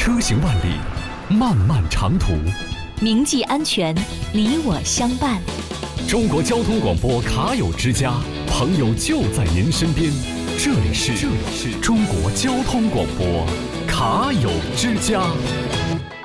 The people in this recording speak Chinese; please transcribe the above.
车行万里，漫漫长途， 铭记安全，你我相伴。 中国交通广播卡友之家，朋友就在您身边。这里是中国交通广播卡友之家。